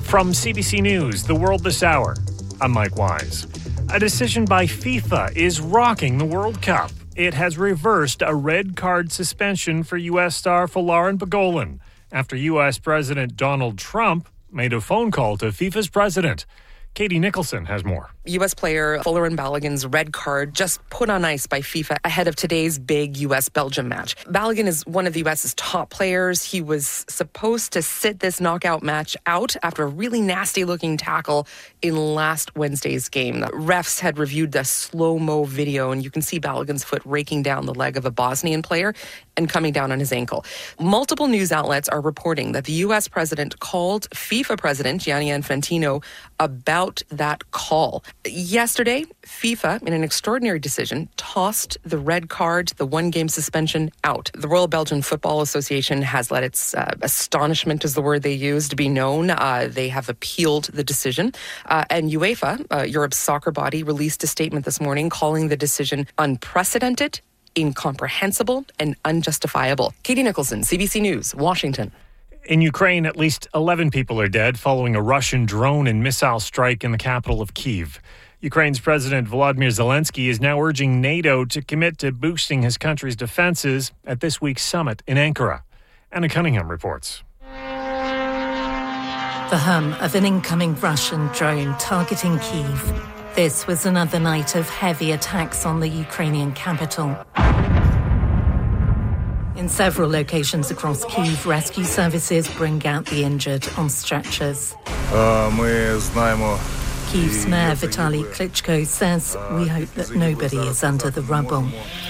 From CBC News, The World This Hour, I'm Mike Wise. A decision by FIFA is rocking the World Cup. It has reversed a red card suspension for U.S. star Folarin Balogun after U.S. President Donald Trump made a phone call to FIFA's president. Katie Nicholson has more. U.S. player Folarin Balogun's red card just put on ice by FIFA ahead of today's big U.S.-Belgium match. Balogun is one of the U.S.'s top players. He was supposed to sit this knockout match out after a really nasty-looking tackle in last Wednesday's game. The refs had reviewed the slow-mo video, and you can see Balogun's foot raking down the leg of a Bosnian player and coming down on his ankle. Multiple news outlets are reporting that the U.S. president called FIFA president Gianni Infantino about that call. Yesterday, FIFA, in an extraordinary decision, tossed the red card, the one-game suspension, out. The Royal Belgian Football Association has let its astonishment, is the word they used, be known. They have appealed the decision. And UEFA, Europe's soccer body, released a statement this morning calling the decision unprecedented, incomprehensible, and unjustifiable. Katie Nicholson, CBC News, Washington. In Ukraine, at least 11 people are dead following a Russian drone and missile strike in the capital of Kyiv. Ukraine's President Volodymyr Zelensky is now urging NATO to commit to boosting his country's defenses at this week's summit in Ankara. Anna Cunningham reports. The hum of an incoming Russian drone targeting Kyiv. This was another night of heavy attacks on the Ukrainian capital. In several locations across Kyiv, rescue services bring out the injured on stretchers. Kyiv's Mayor Vitaly Klitschko says, "We hope that nobody is under the rubble."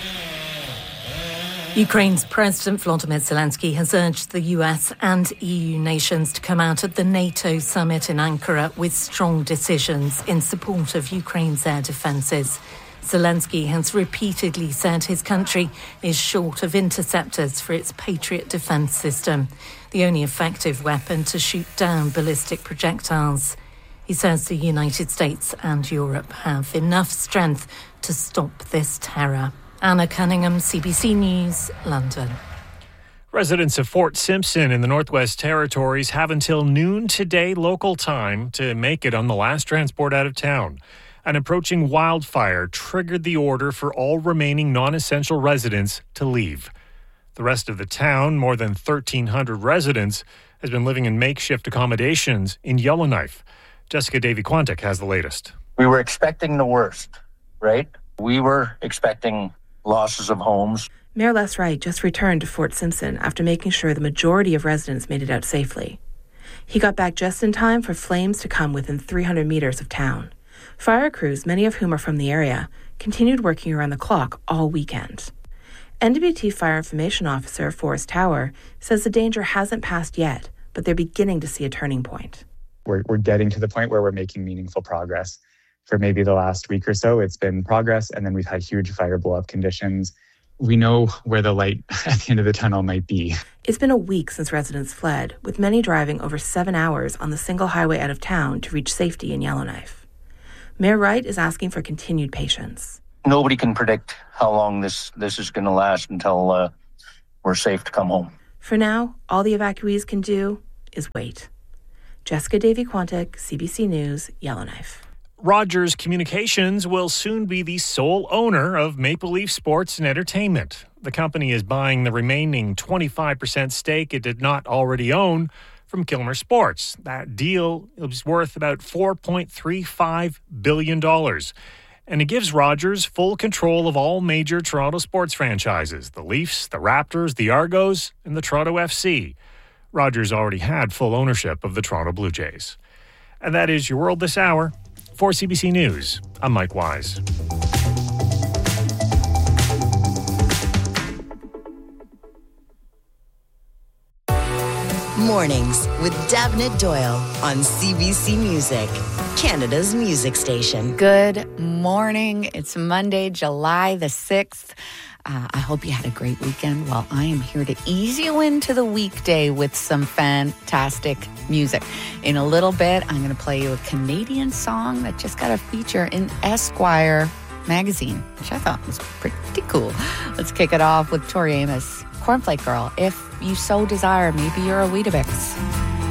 Ukraine's President Volodymyr Zelensky has urged the US and EU nations to come out at the NATO summit in Ankara with strong decisions in support of Ukraine's air defences. Zelensky has repeatedly said his country is short of interceptors for its Patriot defence system, the only effective weapon to shoot down ballistic projectiles. He says the United States and Europe have enough strength to stop this terror. Anna Cunningham, CBC News, London. Residents of Fort Simpson in the Northwest Territories have until noon today local time to make it on the last transport out of town. An approaching wildfire triggered the order for all remaining non-essential residents to leave. The rest of the town, more than 1,300 residents, has been living in makeshift accommodations in Yellowknife. Jessica Davy-Quantick has the latest. We were expecting the worst, right? We were expecting losses of homes. Mayor Les Wright just returned to Fort Simpson after making sure the majority of residents made it out safely. He got back just in time for flames to come within 300 meters of town. Fire crews, many of whom are from the area, continued working around the clock all weekend. NWT Fire Information Officer Forrest Tower says the danger hasn't passed yet, but they're beginning to see a turning point. We're getting to the point where we're making meaningful progress. For maybe the last week or so, it's been progress, and then we've had huge fire blow-up conditions. We know where the light at the end of the tunnel might be. It's been a week since residents fled, with many driving over 7 hours on the single highway out of town to reach safety in Yellowknife. Mayor Wright is asking for continued patience. Nobody can predict how long this is going to last until we're safe to come home. For now, all the evacuees can do is wait. Jessica Davy-Quantick, CBC News, Yellowknife. Rogers Communications will soon be the sole owner of Maple Leaf Sports and Entertainment. The company is buying the remaining 25% stake it did not already own from Kilmer Sports. That deal is worth about $4.35 billion. And it gives Rogers full control of all major Toronto sports franchises, the Leafs, the Raptors, the Argos, and the Toronto FC. Rogers already had full ownership of the Toronto Blue Jays. And that is your World This Hour. For CBC News, I'm Mike Wise. Mornings with Davnit Doyle on CBC Music, Canada's music station. Good morning. It's Monday, July the 6th. I hope you had a great weekend. Well, I am here to ease you into the weekday with some fantastic music. In a little bit, I'm going to play you a Canadian song that just got a feature in Esquire magazine, which I thought was pretty cool. Let's kick it off with Tori Amos, Cornflake Girl. If you so desire, maybe you're a Weetabix.